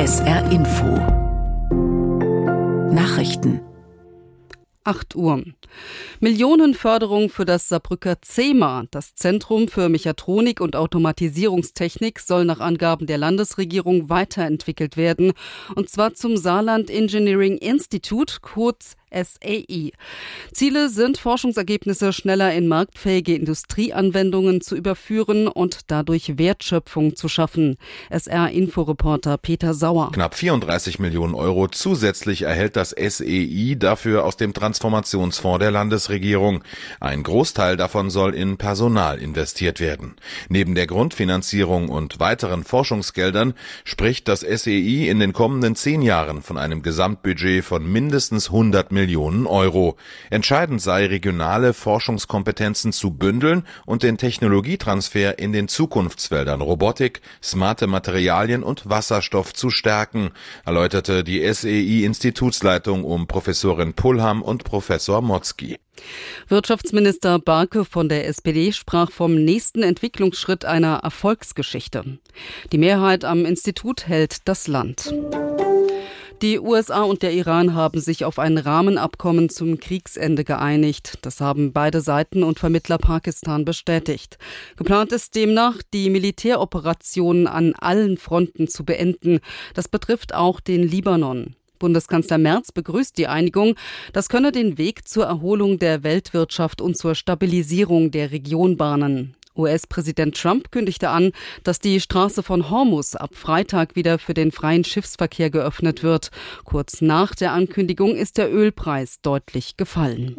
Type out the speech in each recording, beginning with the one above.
SR Info Nachrichten 8 Uhr. Millionenförderung für das Saarbrücker CEMA. Das Zentrum für Mechatronik und Automatisierungstechnik soll nach Angaben der Landesregierung weiterentwickelt werden. Und zwar zum Saarland Engineering Institute, kurz SAI. Ziele sind, Forschungsergebnisse schneller in marktfähige Industrieanwendungen zu überführen und dadurch Wertschöpfung zu schaffen. SR-Inforeporter Peter Sauer. Knapp 34 Millionen Euro zusätzlich erhält das SEI dafür aus dem Transformationsfonds der Landesregierung. Ein Großteil davon soll in Personal investiert werden. Neben der Grundfinanzierung und weiteren Forschungsgeldern spricht das SEI in den kommenden 10 Jahren von einem Gesamtbudget von mindestens 100 Millionen Euro. Entscheidend sei, regionale Forschungskompetenzen zu bündeln und den Technologietransfer in den Zukunftsfeldern Robotik, smarte Materialien und Wasserstoff zu stärken, erläuterte die SEI-Institutsleitung um Professorin Pullham und Professor Motzki. Wirtschaftsminister Barke von der SPD sprach vom nächsten Entwicklungsschritt einer Erfolgsgeschichte. Die Mehrheit am Institut hält das Land. Die USA und der Iran haben sich auf ein Rahmenabkommen zum Kriegsende geeinigt. Das haben beide Seiten und Vermittler Pakistan bestätigt. Geplant ist demnach, die Militäroperationen an allen Fronten zu beenden. Das betrifft auch den Libanon. Bundeskanzler Merz begrüßt die Einigung. Das könne den Weg zur Erholung der Weltwirtschaft und zur Stabilisierung der Region bahnen. US-Präsident Trump kündigte an, dass die Straße von Hormuz ab Freitag wieder für den freien Schiffsverkehr geöffnet wird. Kurz nach der Ankündigung ist der Ölpreis deutlich gefallen.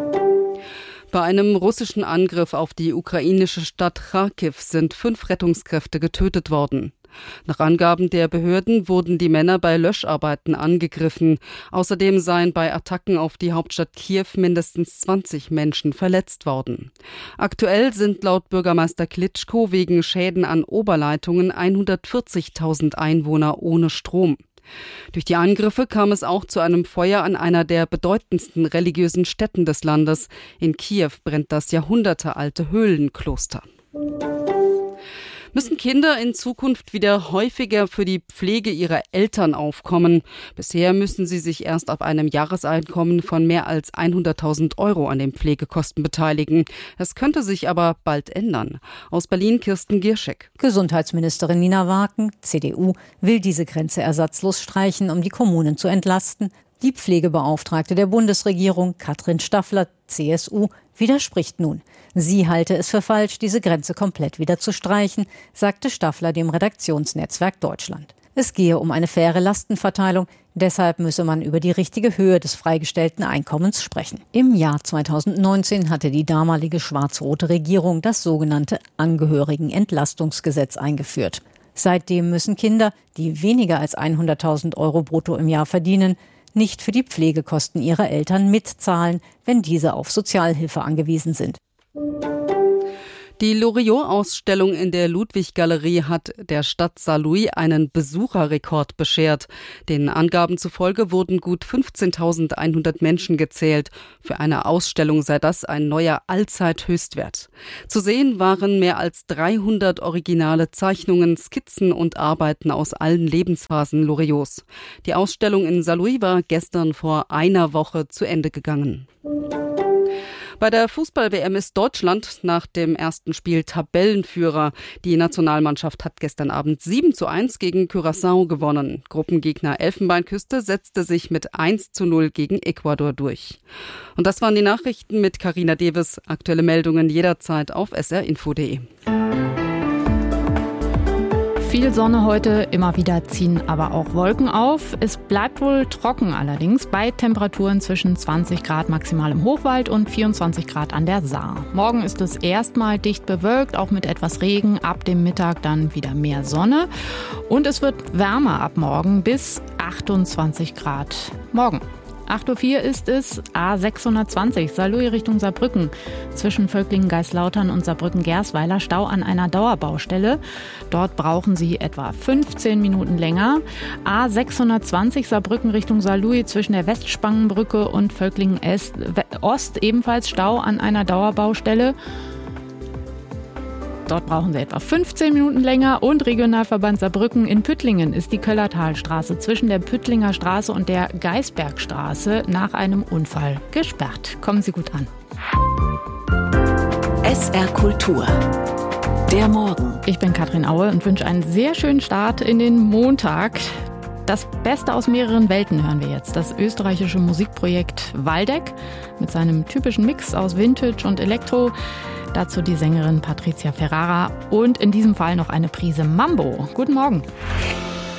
Bei einem russischen Angriff auf die ukrainische Stadt Charkiw sind 5 Rettungskräfte getötet worden. Nach Angaben der Behörden wurden die Männer bei Löscharbeiten angegriffen. Außerdem seien bei Attacken auf die Hauptstadt Kiew mindestens 20 Menschen verletzt worden. Aktuell sind laut Bürgermeister Klitschko wegen Schäden an Oberleitungen 140.000 Einwohner ohne Strom. Durch die Angriffe kam es auch zu einem Feuer an einer der bedeutendsten religiösen Stätten des Landes. In Kiew brennt das jahrhundertealte Höhlenkloster. Müssen Kinder in Zukunft wieder häufiger für die Pflege ihrer Eltern aufkommen? Bisher müssen sie sich erst ab einem Jahreseinkommen von mehr als 100.000 Euro an den Pflegekosten beteiligen. Das könnte sich aber bald ändern. Aus Berlin Kirsten Gierschek. Gesundheitsministerin Nina Waken, CDU, will diese Grenze ersatzlos streichen, um die Kommunen zu entlasten. Die Pflegebeauftragte der Bundesregierung, Katrin Staffler, CSU, widerspricht nun. Sie halte es für falsch, diese Grenze komplett wieder zu streichen, sagte Staffler dem Redaktionsnetzwerk Deutschland. Es gehe um eine faire Lastenverteilung, deshalb müsse man über die richtige Höhe des freigestellten Einkommens sprechen. Im Jahr 2019 hatte die damalige schwarz-rote Regierung das sogenannte Angehörigenentlastungsgesetz eingeführt. Seitdem müssen Kinder, die weniger als 100.000 Euro brutto im Jahr verdienen, nicht für die Pflegekosten ihrer Eltern mitzahlen, wenn diese auf Sozialhilfe angewiesen sind. Die Loriot-Ausstellung in der Ludwig-Galerie hat der Stadt Saarlouis einen Besucherrekord beschert. Den Angaben zufolge wurden gut 15.100 Menschen gezählt. Für eine Ausstellung sei das ein neuer Allzeithöchstwert. Zu sehen waren mehr als 300 originale Zeichnungen, Skizzen und Arbeiten aus allen Lebensphasen Loriots. Die Ausstellung in Saarlouis war gestern vor einer Woche zu Ende gegangen. Bei der Fußball-WM ist Deutschland nach dem ersten Spiel Tabellenführer. Die Nationalmannschaft hat gestern Abend 7:1 gegen Curaçao gewonnen. Gruppengegner Elfenbeinküste setzte sich mit 1:0 gegen Ecuador durch. Und das waren die Nachrichten mit Carina Deves. Aktuelle Meldungen jederzeit auf srinfo.de. Viel Sonne heute, immer wieder ziehen aber auch Wolken auf. Es bleibt wohl trocken allerdings bei Temperaturen zwischen 20 Grad maximal im Hochwald und 24 Grad an der Saar. Morgen ist es erstmal dicht bewölkt, auch mit etwas Regen. Ab dem Mittag dann wieder mehr Sonne. Und es wird wärmer ab morgen bis 28 Grad morgen. 8:04 Uhr ist es, A620, Saarlouis Richtung Saarbrücken. Zwischen Völklingen-Geislautern und Saarbrücken-Gersweiler Stau an einer Dauerbaustelle. Dort brauchen Sie etwa 15 Minuten länger. A620, Saarbrücken Richtung Saarlouis zwischen der Westspangenbrücke und Völklingen-Ost ebenfalls Stau an einer Dauerbaustelle. Dort brauchen Sie etwa 15 Minuten länger. Und Regionalverband Saarbrücken in Püttlingen ist die Köllertalstraße zwischen der Püttlinger Straße und der Geisbergstraße nach einem Unfall gesperrt. Kommen Sie gut an. SR Kultur. Der Morgen. Ich bin Katrin Aue und wünsche einen sehr schönen Start in den Montag. Das Beste aus mehreren Welten hören wir jetzt. Das österreichische Musikprojekt Waldeck mit seinem typischen Mix aus Vintage und Elektro. Dazu die Sängerin Patricia Ferrara und in diesem Fall noch eine Prise Mambo. Guten Morgen.